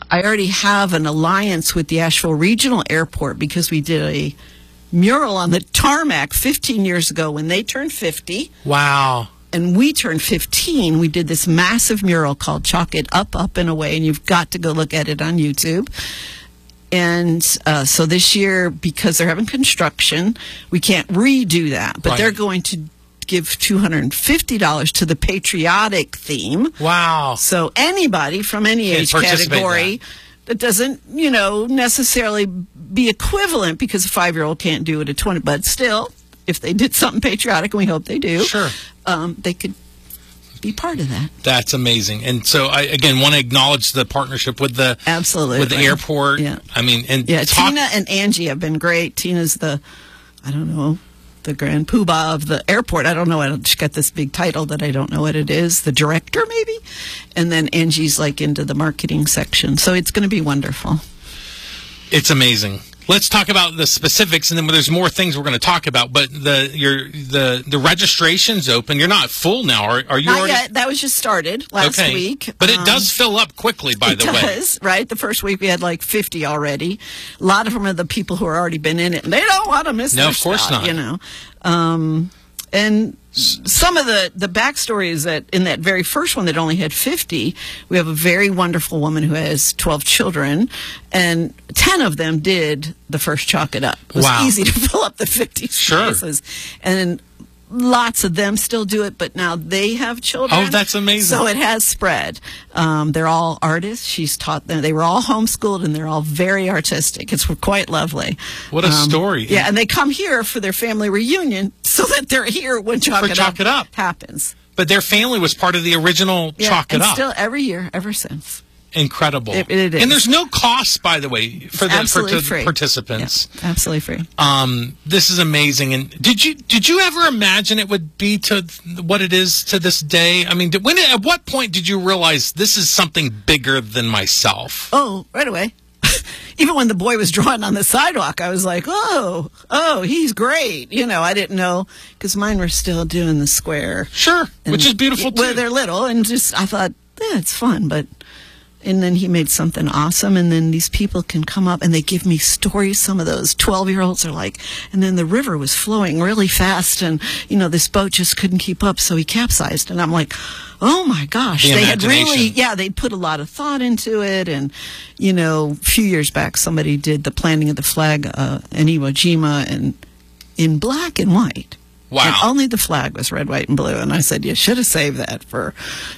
I already have an alliance with the Asheville Regional Airport because we did a mural on the tarmac 15 years ago when they turned 50. Wow. And we turned 15. We did this massive mural called Chalk It Up, Up, and Away, and you've got to go look at it on YouTube. And so this year, because they're having construction, we can't redo that. But they're going to give $250 to the patriotic theme. Wow. So anybody from any age category that doesn't, necessarily be equivalent, because a 5-year-old can't do it at 20, but still, if they did something patriotic, and we hope they do, sure, they could be part of that. That's amazing. And so I, again, want to acknowledge the partnership with the airport. Yeah. I mean, and Tina and Angie have been great. Tina's the grand poobah of the airport. I don't know. She got this big title that I don't know what it is. The director, maybe? And then Angie's like into the marketing section. So it's going to be wonderful. It's amazing. Let's talk about the specifics, and then there's more things we're going to talk about. But the registration's open. You're not full now, are you? Not yet. That was just started last week. But it does fill up quickly, by the way. It does, right? The first week we had like 50 already. A lot of them are the people who are already been in it, and they don't want to miss their spot, of course not. And some of the backstory is that in that very first one that only had 50, we have a very wonderful woman who has 12 children, and 10 of them did the first Chalk It Up. It was easy to fill up the 50 spaces. And lots of them still do it, but now they have children. Oh, that's amazing. So it has spread. They're all artists. She's taught them. They were all homeschooled, and they're all very artistic. It's quite lovely. What a story. Yeah, and they come here for their family reunion so that they're here when Chalk It Up happens. But their family was part of the original Chalk It Up. Still every year, ever since. Incredible. It is. And there's no cost, by the way, for the participants. Yeah, absolutely free. This is amazing. And did you ever imagine it would be to what it is to this day? I mean, at what point did you realize this is something bigger than myself? Oh, right away. Even when the boy was drawing on the sidewalk, I was like, oh, he's great. I didn't know, because mine were still doing the square. Sure, which is beautiful, too. Well, they're little, and I thought, it's fun, but... And then he made something awesome, and then these people can come up and they give me stories. Some of those 12-year-olds are like, and then the river was flowing really fast, and this boat just couldn't keep up, so he capsized. And I'm like, oh my gosh, they had they put a lot of thought into it. And a few years back, somebody did the planting of the flag in Iwo Jima, and in black and white. Wow. And only the flag was red, white, and blue. And I said, you should have saved that for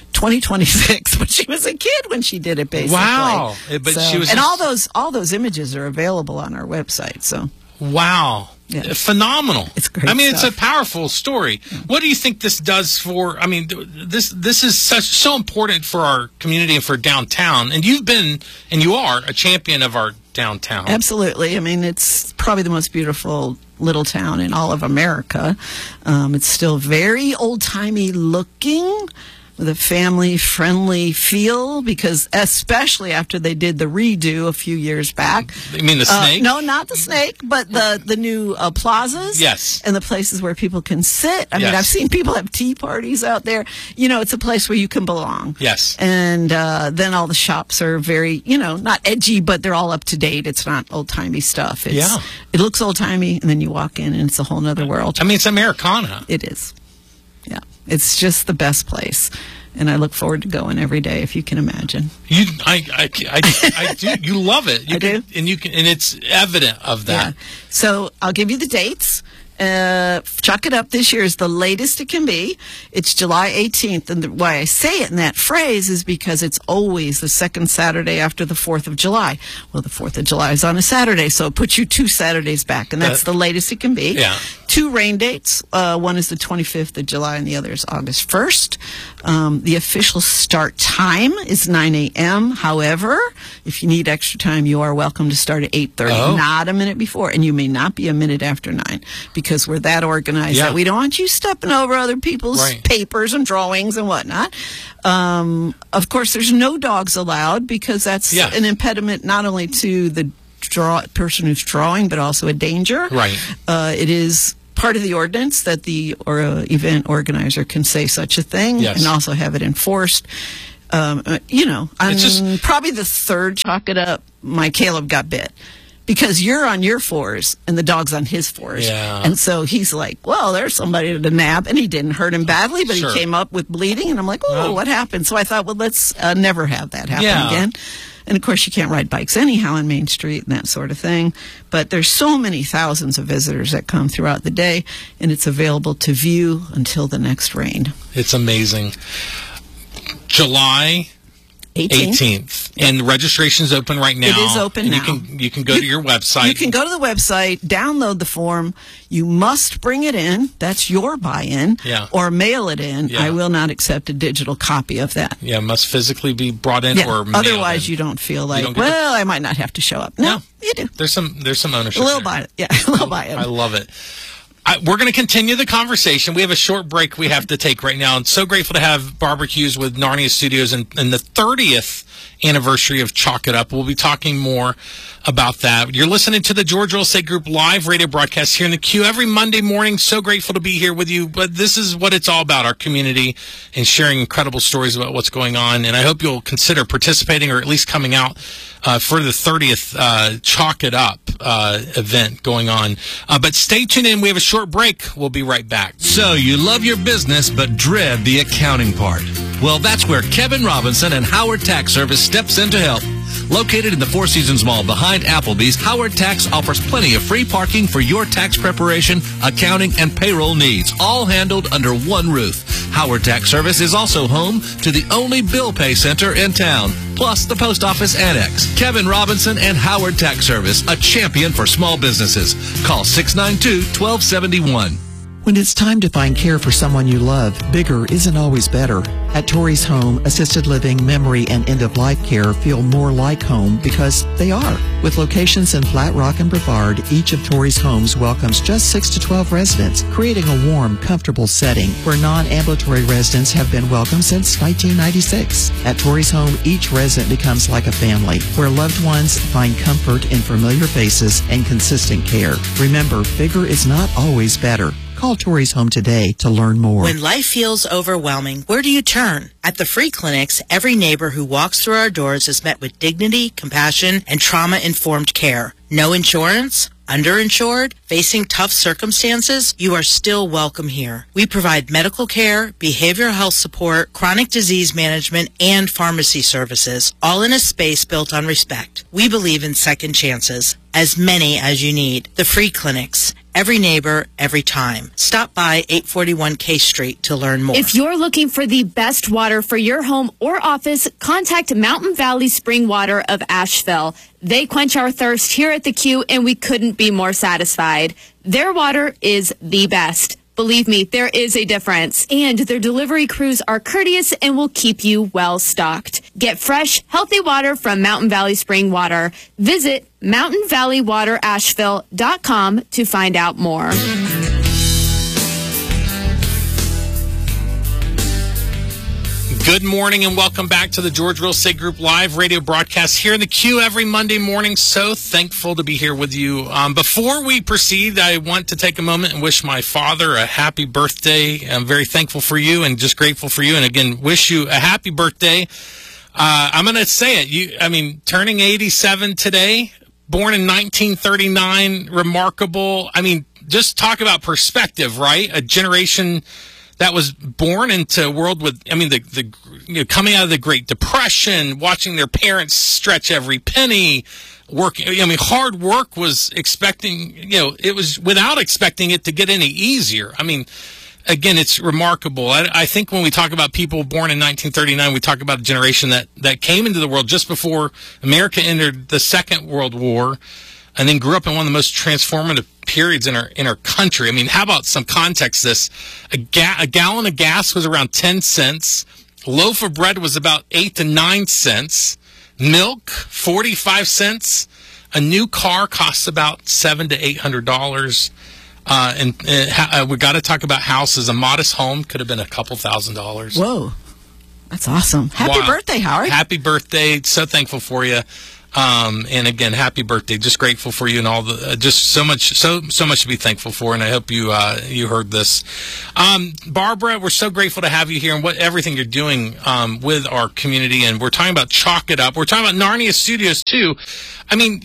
2026. But she was a kid when she did it, basically. Wow. But she was, and all those images are available on our website. So. Wow. Yeah. Phenomenal. It's great. I mean, stuff. It's a powerful story. Yeah. What do you think this does for, this is so important for our community and for downtown. And you are a champion of our downtown. Absolutely. I mean, it's probably the most beautiful little town in all of America. It's still very old-timey looking, with a family-friendly feel, because especially after they did the redo a few years back. You mean the snake? No, not the snake, but the new plazas. Yes. And the places where people can sit. I mean, I've seen people have tea parties out there. It's a place where you can belong. Yes. And then all the shops are very, not edgy, but they're all up to date. It's not old-timey stuff. It looks old-timey, and then you walk in, and it's a whole nother world. I mean, it's Americana. It is. Yeah. It's just the best place, and I look forward to going every day, if you can imagine. I do. You love it. I do, and it's evident of that. Yeah. So I'll give you the dates. Chalk It Up this year is the latest it can be. It's July 18th, and why I say it in that phrase is because it's always the second Saturday after the 4th of July. Well, the 4th of July is on a Saturday, so it puts you 2 Saturdays back, and that's the latest it can be. Yeah. 2 rain dates. One is the 25th of July, and the other is August 1st. The official start time is 9 a.m. However, if you need extra time, you are welcome to start at 8:30, not a minute before, and you may not be a minute after 9, because we're that organized that we don't want you stepping over other people's papers and drawings and whatnot. Of course, there's no dogs allowed, because that's an impediment not only to the person who's drawing, but also a danger. Right. It is part of the ordinance that the event organizer can say such a thing and also have it enforced. on probably the third Chalk It Up, my Caleb got bit. Because you're on your fours and the dog's on his fours. Yeah. And so he's like, well, there's somebody to nab. And he didn't hurt him badly, but Sure. he came up with bleeding. And I'm like, oh, what happened? So I thought, well, let's never have that happen again. And, of course, you can't ride bikes anyhow on Main Street and that sort of thing. But there's so many thousands of visitors that come throughout the day, and it's available to view until the next rain. It's amazing. July 18th. And registration's open right now. It is open now. You can go to your website. You can go to the website, download the form. You must bring it in. That's your buy-in. Yeah. Or mail it in. Yeah. I will not accept a digital copy of that. Yeah, must physically be brought in or mailed Otherwise, in. you don't feel like, don't get well, I might not have to show up. No, you do. There's some ownership. A little there. buy-in. Yeah, a little buy-in. I love it. We're going to continue the conversation. We have a short break we have to take right now. And so grateful to have Barbara Hughes with Narnia Studios and the 30th anniversary of Chalk It Up. We'll be talking more about that. You're listening to the George Real Estate Group live radio broadcast here in the Q every Monday morning. So grateful to be here with you. But this is what it's all about, our community, and sharing incredible stories about what's going on. And I hope you'll consider participating or at least coming out for the 30th Chalk It Up event going on. But stay tuned in. We have a short break. We'll be right back. So you love your business but dread the accounting part. Well, that's where Kevin Robinson and Howard Tax Service steps in to help. Located in the Four Seasons Mall behind Applebee's, Howard Tax offers plenty of free parking for your tax preparation, accounting, and payroll needs, all handled under one roof. Howard Tax Service is also home to the only bill pay center in town, plus the post office annex. Kevin Robinson and Howard Tax Service, a champion for small businesses. Call 692-1271. When it's time to find care for someone you love, bigger isn't always better. At Torrey's Home, assisted living, memory, and end-of-life care feel more like home because they are. With locations in Flat Rock and Brevard, each of Torrey's homes welcomes just 6 to 12 residents, creating a warm, comfortable setting where non-ambulatory residents have been welcome since 1996. At Torrey's Home, each resident becomes like a family, where loved ones find comfort in familiar faces and consistent care. Remember, bigger is not always better. Call Torrey's Home today to learn more. When life feels overwhelming, where do you turn? At the free clinics, every neighbor who walks through our doors is met with dignity, compassion, and trauma-informed care. No insurance? Underinsured? Facing tough circumstances? You are still welcome here. We provide medical care, behavioral health support, chronic disease management, and pharmacy services, all in a space built on respect. We believe in second chances, as many as you need. The free clinics. Every neighbor, every time. Stop by 841 K Street to learn more. If you're looking for the best water for your home or office, contact Mountain Valley Spring Water of Asheville. They quench our thirst here at the Q, and we couldn't be more satisfied. Their water is the best. Believe me, there is a difference. And their delivery crews are courteous and will keep you well stocked. Get fresh, healthy water from Mountain Valley Spring Water. Visit mountainvalleywwaterasheville.com to find out more. Good morning and welcome back to the George Real Estate Group live radio broadcast here in the Q every Monday morning. So thankful to be here with you. Before we proceed, I want to take a moment and wish my father a happy birthday. I'm very thankful for you and just grateful for you. And again, wish you a happy birthday. I'm going to say it. Turning 87 today, born in 1939, remarkable. Just talk about perspective, right? A generation that was born into a world with, coming out of the Great Depression, watching their parents stretch every penny, working. Hard work was it was without expecting it to get any easier. Again, it's remarkable. I think when we talk about people born in 1939, we talk about a generation that came into the world just before America entered the Second World War, and then grew up in one of the most transformative periods in our country. How about some context? A gallon of gas was around 10 cents. A loaf of bread was about 8 to 9 cents. Milk, 45 cents. A new car costs about $700 to $800. And we got to talk about houses. A modest home could have been a couple $1,000s. Whoa, that's awesome! Happy birthday, Howard! Happy birthday! So thankful for you. And again, happy birthday. Just grateful for you and all the, just so much to be thankful for. And I hope you heard this. Barbara, we're so grateful to have you here and everything you're doing, with our community. And we're talking about Chalk It Up. We're talking about Narnia Studios too. I mean,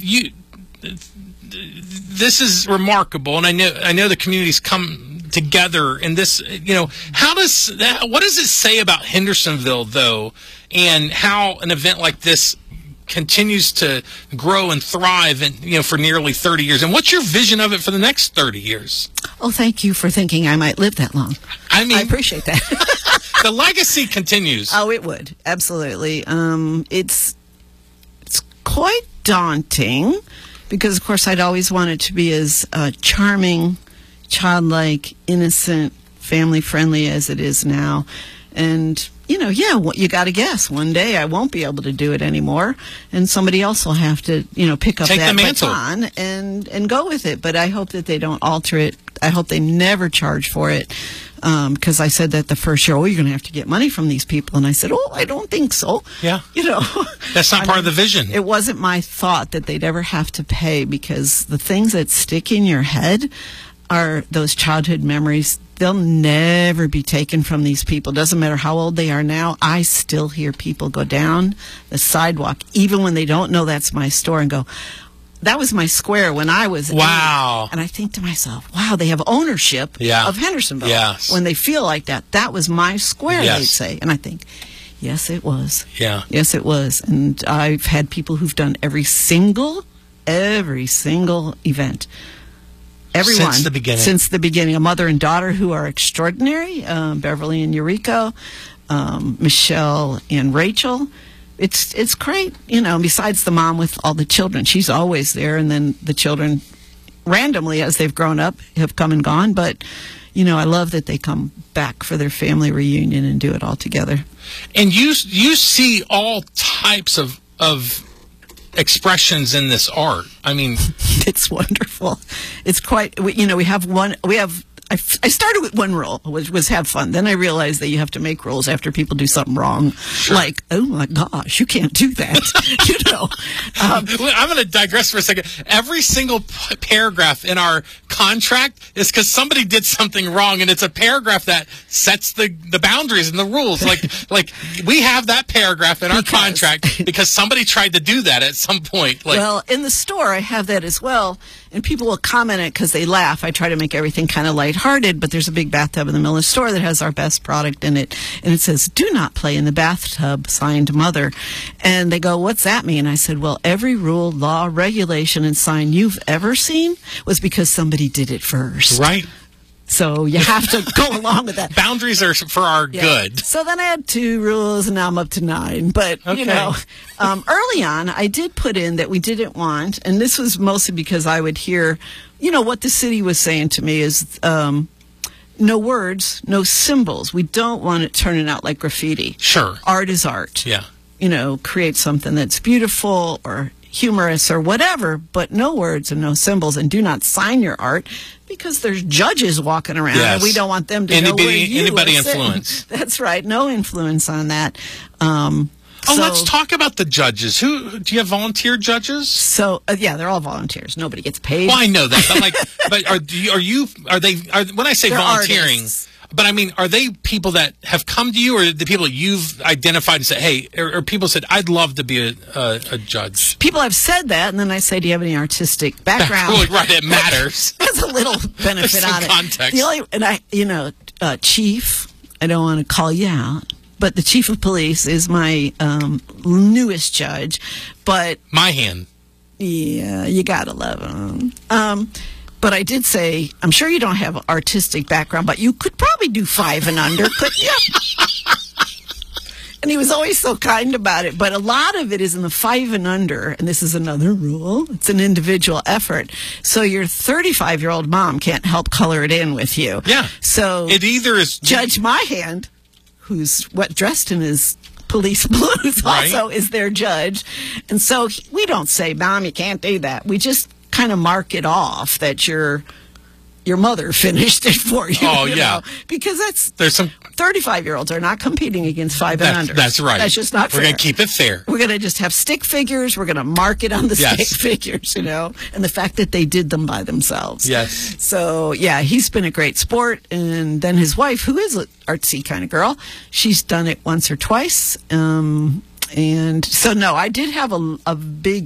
this is remarkable. And I know the community's come together in this, what does it say about Hendersonville though? And how an event like this continues to grow and thrive and for nearly 30 years. And what's your vision of it for the next 30 years? Oh, thank you for thinking I might live that long. I appreciate that. The legacy continues. Oh, it would. Absolutely. It's quite daunting because, of course, I'd always wanted to be as charming, childlike, innocent, family-friendly as it is now. And you got to guess. One day I won't be able to do it anymore, and somebody else will have to, pick up that baton and go with it. But I hope that they don't alter it. I hope they never charge for it, because I said that the first year, you're going to have to get money from these people. And I said, I don't think so. Yeah. That's not part of the vision. It wasn't my thought that they'd ever have to pay, because the things that stick in your head are those childhood memories. They'll never be taken from these people. Doesn't matter how old they are now. I still hear people go down the sidewalk, even when they don't know that's my store, and go, that was my square when I was wow. 8. And I think to myself, wow, they have ownership of Hendersonville. Yes. When they feel like that. That was my square, yes. they'd say. And I think, yes, it was. Yeah. Yes, it was. And I've had people who've done every single event. Everyone. Since the beginning. A mother and daughter who are extraordinary, Beverly and Eureka, Michelle and Rachel. It's great, besides the mom with all the children. She's always there, and then the children, randomly, as they've grown up, have come and gone. But, I love that they come back for their family reunion and do it all together. And you see all types of expressions in this art. I mean, it's wonderful. It's quite, I started with one rule, which was have fun. Then I realized that you have to make rules after people do something wrong. Sure. Like, oh my gosh, you can't do that. I'm going to digress for a second. Every single paragraph in our contract is because somebody did something wrong, and it's a paragraph that sets the boundaries and the rules. Like we have that paragraph in our contract because somebody tried to do that at some point. Well, in the store, I have that as well, and people will comment it because they laugh. I try to make everything kind of lighthearted, but there's a big bathtub in the middle of the store that has our best product in it, and it says, "Do not play in the bathtub," signed Mother. And they go, "What's that mean?" I said, well, every rule, law, regulation, and sign you've ever seen was because somebody did it first. Right. So you have to go along with that. Boundaries are for our good. So then I had 2 rules, and now I'm up to 9. But, early on, I did put in that we didn't want, and this was mostly because I would hear, what the city was saying to me is no words, no symbols. We don't want it turning out like graffiti. Sure. Art is art. Yeah. Create something that's beautiful or humorous or whatever, but no words and no symbols, and do not sign your art because there's judges walking around, yes. And we don't want them to know where anybody influence. That's right, no influence on that. Let's talk about the judges. Do you have volunteer judges? So they're all volunteers. Nobody gets paid. Well, I know that. But when I say they're volunteering? Artists. But I mean, are they people that have come to you, or the people that you've identified and said, hey, or people said, I'd love to be a judge? People have said that, and then I say, do you have any artistic background? Right, it matters. There's a little benefit on it. Context. Chief, I don't want to call you out, but the chief of police is my newest judge. But my hand. Yeah, you gotta love him. But I did say, I'm sure you don't have an artistic background, but you could probably do 5 and under, couldn't you? And he was always so kind about it. But a lot of it is in the 5 and under, and this is another rule. It's an individual effort. So your 35-year-old mom can't help color it in with you. Yeah. So it either is Judge Myhand, who's dressed in his police blues, also is their judge. And so we don't say, Mom, you can't do that. We just kind of mark it off that your mother finished it for you. Oh, yeah. Because there's some 35-year-olds are not competing against 5 and under. That's right. That's just not fair. We're going to keep it fair. We're going to just have stick figures. We're going to mark it on the stick figures, and the fact that they did them by themselves. Yes. So, yeah, he's been a great sport. And then his wife, who is an artsy kind of girl, she's done it once or twice. And so, no, I did have a big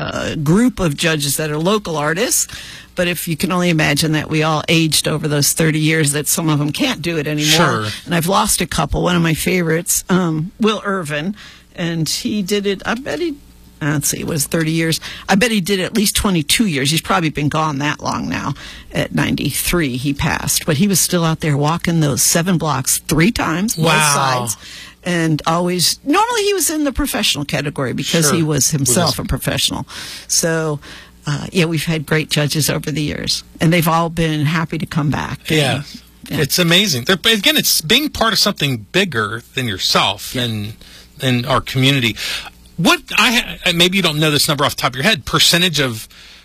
group of judges that are local artists. But if you can only imagine that we all aged over those 30 years, that some of them can't do it anymore. Sure. And I've lost a couple. One of my favorites, Will Irvin, and he did it, I bet he, let's see, it was 30 years. I bet he did at least 22 years. He's probably been gone that long now. At 93, he passed. But he was still out there walking those 7 blocks 3 times, both sides. And always, normally he was in the professional category because he was himself a professional. So, yeah, we've had great judges over the years, and they've all been happy to come back. Yeah. It's amazing. Again, it's being part of something bigger than yourself and our community. What maybe you don't know this number off the top of your head, percentage of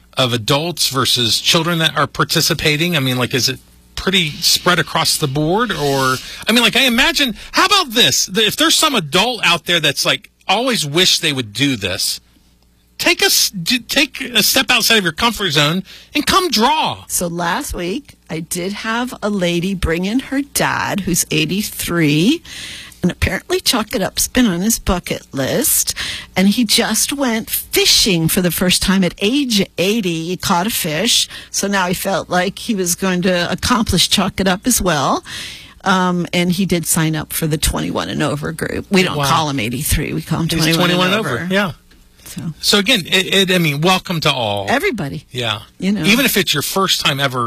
adults versus children that are participating? I mean, like, is it pretty spread across the board? Or, I mean, like, I imagine, how about this? If there's some adult out there that's like, always wish they would do this, take a step outside of your comfort zone and come draw. So last week, I did have a lady bring in her dad, who's 83, and apparently Chalk It Up's been on his bucket list. And he just went fishing for the first time at age 80. He caught a fish. So now he felt like he was going to accomplish Chalk It Up as well. And he did sign up for the 21 and over group. We don't call him 83. We call him 21 and over. Yeah. So again, I mean, welcome to all. Everybody. Yeah. Even if it's your first time ever,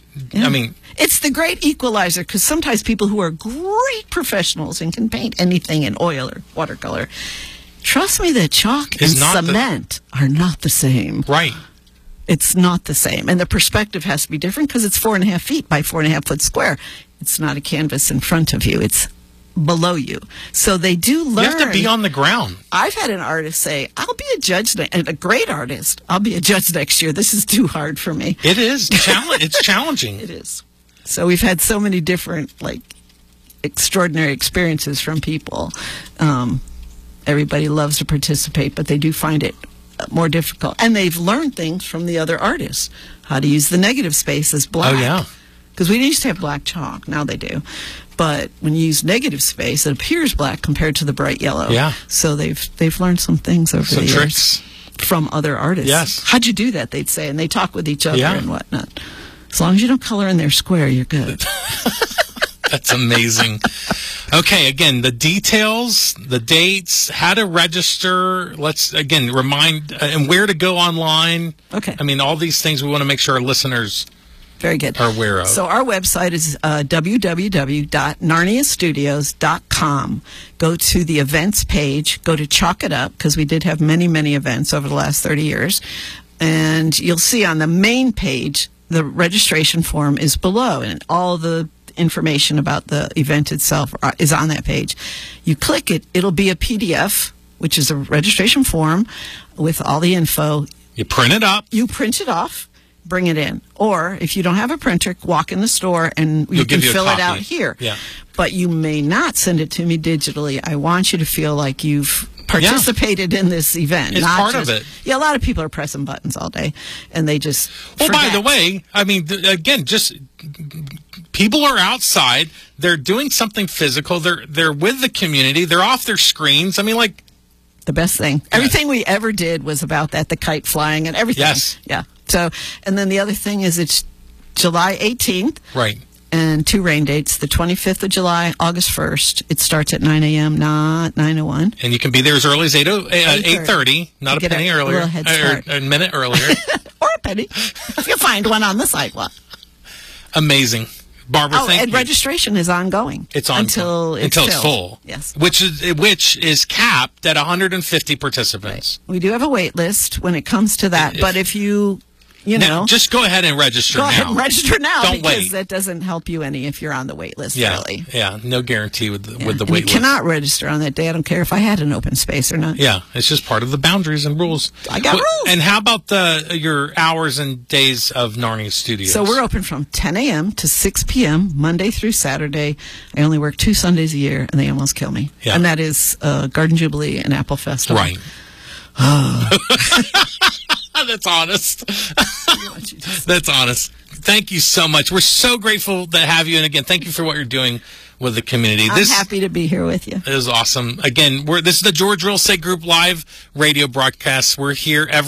I mean. It's the great equalizer, because sometimes people who are great professionals and can paint anything in oil or watercolor, trust me that chalk and cement are not the same. Right. It's not the same. And the perspective has to be different because it's 4.5 feet by 4.5 foot square. It's not a canvas in front of you. It's below you. So they do learn. You have to be on the ground. I've had an artist say, I'll be a judge, and a great artist, I'll be a judge next year. This is too hard for me. It is. It's challenging. It is. So we've had so many different, extraordinary experiences from people. Everybody loves to participate, but they do find it more difficult. And they've learned things from the other artists. How to use the negative space as black. Oh, yeah. Because we used to have black chalk. Now they do. But when you use negative space, it appears black compared to the bright yellow. Yeah. So they've learned some things over the years. Some tricks. From other artists. Yes. How'd you do that, they'd say. And they talk with each other and whatnot. As long as you don't color in their square, you're good. That's amazing. Okay, again, the details, the dates, how to register. Let's, again, remind, and where to go online. Okay. I mean, all these things we want to make sure our listeners very good. are aware of. So our website is www.narniastudios.com. Go to the events page. Go to Chalk It Up, because we did have many, many events over the last 30 years. And you'll see on the main page, the registration form is below, and all the information about the event itself is on that page. You click it, it'll be a PDF, which is a registration form with all the info. You print it up. You print it off, bring it in. Or if you don't have a printer, walk in the store and you can fill it out here. Yeah. But you may not send it to me digitally. I want you to feel like you've participated in this event. It's part of it. Yeah, a lot of people are pressing buttons all day, and they just forget. By the way, I mean, again, just people are outside. They're doing something physical. They're with the community. They're off their screens. I mean, like, the best thing. Everything we ever did was about that, the kite flying and everything. Yes. Yeah. So, and then the other thing is it's July 18th. Right. And 2 rain dates, the 25th of July, August 1st. It starts at 9 a.m., not 9:01. And you can be there as early as 8:30, not a penny earlier, or a minute earlier. Or a penny, if you find one on the sidewalk. Amazing. Barbara, thank you. And registration is ongoing. It's on until it's full. Yes. Which is capped at 150 participants. Right. We do have a wait list when it comes to that, but if you Now, just go ahead and register now. Go ahead and register now. Don't because wait. that doesn't help you any if you're on the wait list early. Yeah, no guarantee with the And wait you list. cannot register on that day. I don't care if I had an open space or not. Yeah, it's just part of the boundaries and rules. I got rules. And how about your hours and days of Narnia Studios? So we're open from 10 a.m. to 6 p.m. Monday through Saturday. I only work 2 Sundays a year, and they almost kill me. Yeah. And that is Garden Jubilee and Apple Festival. Right. That's honest. That's honest. Thank you so much. We're so grateful to have you. And again, thank you for what you're doing with the community. I'm happy to be here with you. It is awesome. Again, this is the George Real Estate Group live radio broadcast. We're here every